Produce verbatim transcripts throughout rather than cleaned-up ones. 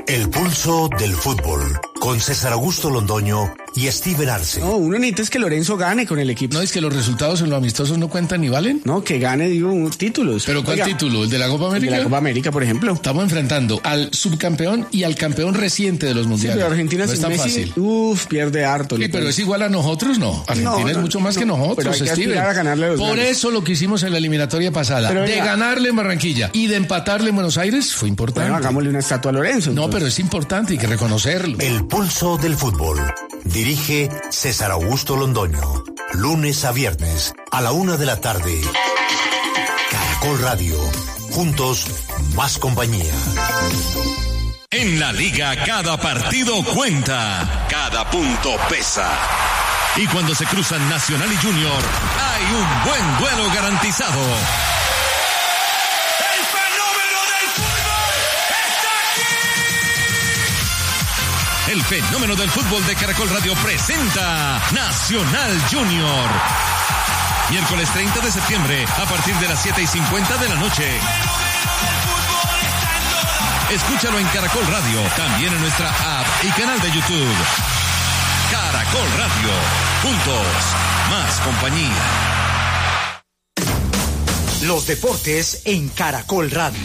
El pulso del fútbol, con César Augusto Londoño y Steven Arce. No, uno necesita es que Lorenzo gane con el equipo. No, es que los resultados en los amistosos no cuentan ni valen. No, que gane, digo, un títulos. ¿Pero cuál Oiga, título? ¿El de la Copa América? De la Copa América, por ejemplo. Estamos enfrentando al subcampeón y al campeón reciente de los mundiales. Sí, pero Argentina no es tan Messi, fácil. Uf, pierde harto. Sí, pero es igual a nosotros, no. Argentina no, no, es mucho más no, que nosotros, pero hay que Steven. a ganarle a los Por grandes. eso lo que hicimos en la eliminatoria pasada, pero de venga. ganarle en Barranquilla y de empatarle en Buenos Aires, fue importante. Bueno, hagámosle una estatua a Lorenzo. No, entonces. Pero es importante, hay que reconocerlo. El pulso del fútbol. Dirige César Augusto Londoño. Lunes a viernes, a la una de la tarde. Caracol Radio. Juntos, más compañía. En la liga, cada partido cuenta. Cada punto pesa. Y cuando se cruzan Nacional y Junior, hay un buen duelo garantizado. El fenómeno del fútbol de Caracol Radio presenta Nacional Junior. Miércoles treinta de septiembre, a partir de las siete y cincuenta de la noche. Escúchalo en Caracol Radio, también en nuestra app y canal de YouTube. Caracol Radio, juntos, más compañía. Los deportes en Caracol Radio.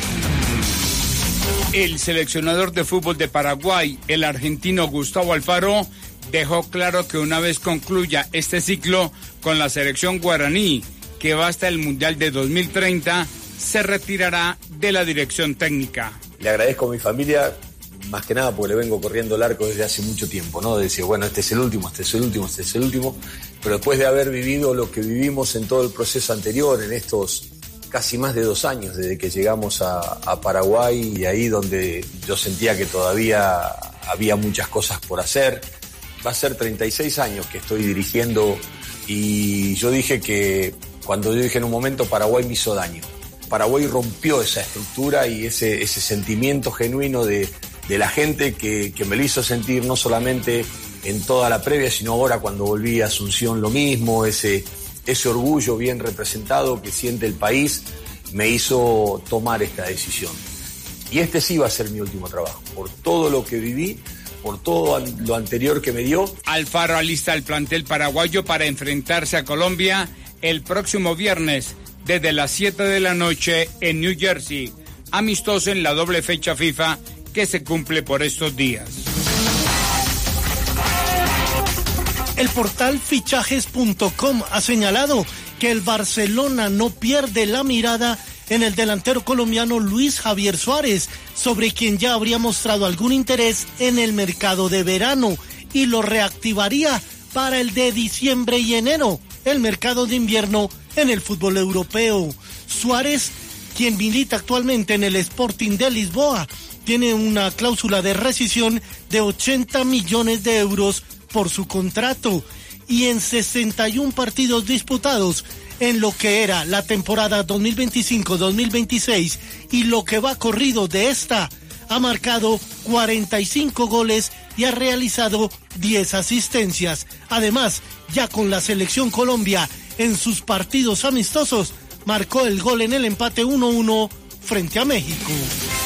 El seleccionador de fútbol de Paraguay, el argentino Gustavo Alfaro, dejó claro que una vez concluya este ciclo con la selección guaraní, que va hasta el Mundial de dos mil treinta, se retirará de la dirección técnica. Le agradezco a mi familia, más que nada porque le vengo corriendo el arco desde hace mucho tiempo, ¿no? De decir, bueno, este es el último, este es el último, este es el último, pero después de haber vivido lo que vivimos en todo el proceso anterior, en estos casi más de dos años desde que llegamos a, a Paraguay, y ahí donde yo sentía que todavía había muchas cosas por hacer. Va a ser treinta y seis años que estoy dirigiendo, y yo dije que, cuando yo dije en un momento, Paraguay me hizo daño. Paraguay rompió esa estructura y ese, ese sentimiento genuino de, de la gente que, que me lo hizo sentir no solamente en toda la previa, sino ahora cuando volví a Asunción lo mismo, ese... ese orgullo bien representado que siente el país me hizo tomar esta decisión. Y este sí va a ser mi último trabajo, por todo lo que viví, por todo lo anterior que me dio. Alfaro alista el plantel paraguayo para enfrentarse a Colombia el próximo viernes desde las siete de la noche en New Jersey, amistoso en la doble fecha FIFA que se cumple por estos días. El portal fichajes punto com ha señalado que el Barcelona no pierde la mirada en el delantero colombiano Luis Javier Suárez, sobre quien ya habría mostrado algún interés en el mercado de verano, y lo reactivaría para el de diciembre y enero, el mercado de invierno en el fútbol europeo. Suárez, quien milita actualmente en el Sporting de Lisboa, tiene una cláusula de rescisión de ochenta millones de euros por su contrato, y en sesenta y un partidos disputados en lo que era la temporada dos mil veinticinco dos mil veintiséis y lo que va corrido de esta, ha marcado cuarenta y cinco goles y ha realizado diez asistencias. Además, ya con la selección Colombia en sus partidos amistosos, marcó el gol en el empate uno uno frente a México.